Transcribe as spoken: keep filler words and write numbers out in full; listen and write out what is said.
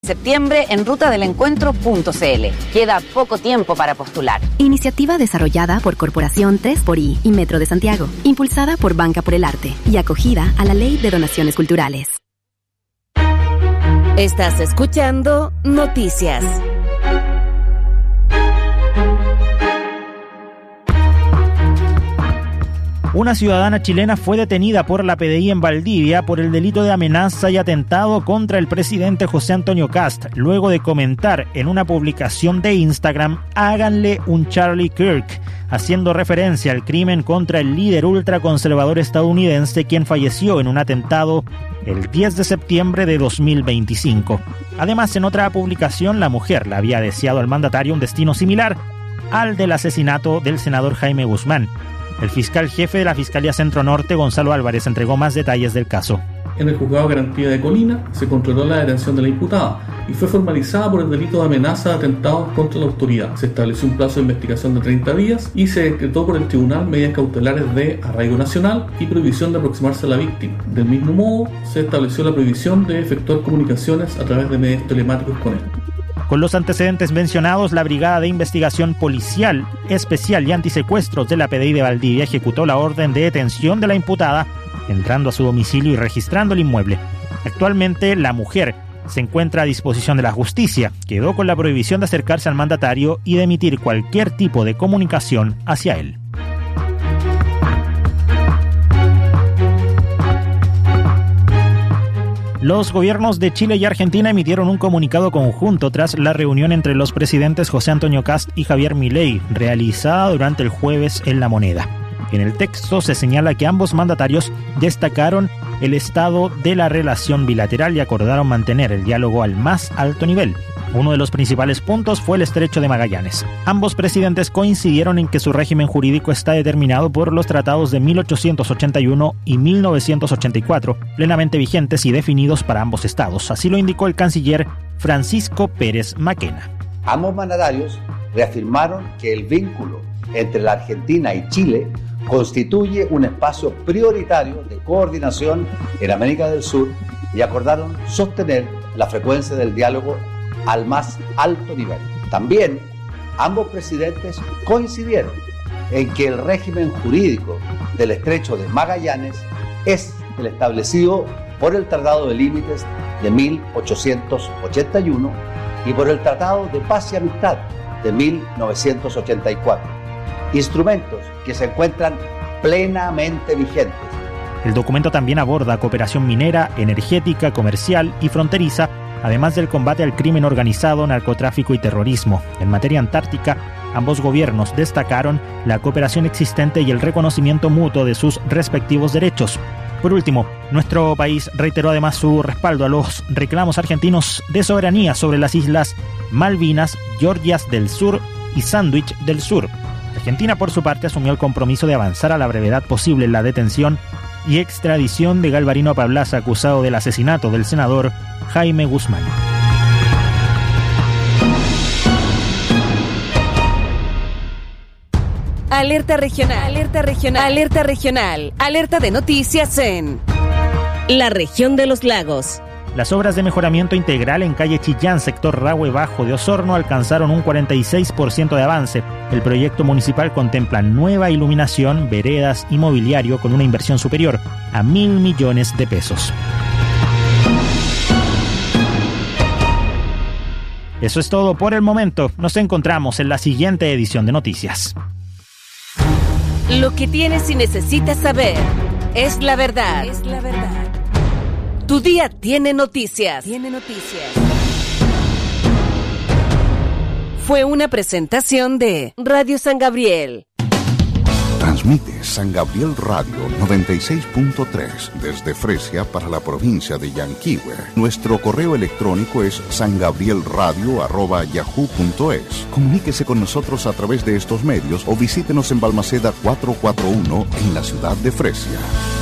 Septiembre en ruta del encuentro punto c l. Queda poco tiempo para postular. Iniciativa desarrollada por Corporación tres por I y Metro de Santiago, impulsada por Banca por el Arte y acogida a la Ley de Donaciones Culturales. Estás escuchando Noticias. Una ciudadana chilena fue detenida por la P D I en Valdivia por el delito de amenaza y atentado contra el presidente José Antonio Kast, luego de comentar en una publicación de Instagram "háganle un Charlie Kirk", haciendo referencia al crimen contra el líder ultraconservador estadounidense, quien falleció en un atentado el diez de septiembre de dos mil veinticinco. Además, en otra publicación, la mujer le había deseado al mandatario un destino similar al del asesinato del senador Jaime Guzmán. El fiscal jefe de la Fiscalía Centro Norte, Gonzalo Álvarez, entregó más detalles del caso. En el juzgado de garantía de Colina se controló la detención de la imputada y fue formalizada por el delito de amenaza de atentados contra la autoridad. Se estableció un plazo de investigación de treinta días y se decretó por el tribunal medidas cautelares de arraigo nacional y prohibición de aproximarse a la víctima. Del mismo modo, se estableció la prohibición de efectuar comunicaciones a través de medios telemáticos con él. Con los antecedentes mencionados, la Brigada de Investigación Policial Especial y Antisecuestros de la P D I de Valdivia ejecutó la orden de detención de la imputada, entrando a su domicilio y registrando el inmueble. Actualmente, la mujer se encuentra a disposición de la justicia. Quedó con la prohibición de acercarse al mandatario y de emitir cualquier tipo de comunicación hacia él. Los gobiernos de Chile y Argentina emitieron un comunicado conjunto tras la reunión entre los presidentes José Antonio Kast y Javier Milei, realizada durante el jueves en La Moneda. En el texto se señala que ambos mandatarios destacaron el estado de la relación bilateral y acordaron mantener el diálogo al más alto nivel. Uno de los principales puntos fue el Estrecho de Magallanes. Ambos presidentes coincidieron en que su régimen jurídico está determinado por los tratados de mil ochocientos ochenta y uno y mil novecientos ochenta y cuatro, plenamente vigentes y definidos para ambos estados. Así lo indicó el canciller Francisco Pérez Maquena. Ambos mandatarios reafirmaron que el vínculo entre la Argentina y Chile constituye un espacio prioritario de coordinación en América del Sur y acordaron sostener la frecuencia del diálogo al más alto nivel. También ambos presidentes coincidieron en que el régimen jurídico del Estrecho de Magallanes es el establecido por el Tratado de Límites de mil ochocientos ochenta y uno y por el Tratado de Paz y Amistad de mil novecientos ochenta y cuatro, instrumentos que se encuentran plenamente vigentes. El documento también aborda cooperación minera, energética, comercial y fronteriza, además del combate al crimen organizado, narcotráfico y terrorismo. En materia antártica, ambos gobiernos destacaron la cooperación existente y el reconocimiento mutuo de sus respectivos derechos. Por último, nuestro país reiteró además su respaldo a los reclamos argentinos de soberanía sobre las islas Malvinas, Georgias del Sur y Sandwich del Sur. Argentina, por su parte, asumió el compromiso de avanzar a la brevedad posible en la detención y extradición de Galvarino Pablaza, acusado del asesinato del senador Jaime Guzmán. Alerta regional, alerta regional, alerta regional, alerta de noticias en la región de los lagos. Las obras de mejoramiento integral en calle Chillán, sector Rahue Bajo de Osorno, alcanzaron un cuarenta y seis por ciento de avance. El proyecto municipal contempla nueva iluminación, veredas y mobiliario con una inversión superior a mil millones de pesos. Eso es todo por el momento. Nos encontramos en la siguiente edición de Noticias. Lo que tienes y necesitas saber es la verdad. Es la verdad. Tu día tiene noticias. Tiene noticias. Fue una presentación de Radio San Gabriel. Transmite San Gabriel Radio noventa y seis punto tres desde Fresia para la provincia de Yanquihue. Nuestro correo electrónico es sangabrielradio arroba yahoo punto es. Comuníquese con nosotros a través de estos medios o visítenos en Balmaceda cuatrocientos cuarenta y uno en la ciudad de Fresia.